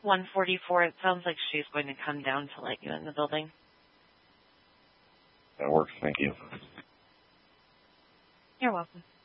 144. It sounds like she's going to come down to let you in the building. That works. Thank you. You're welcome.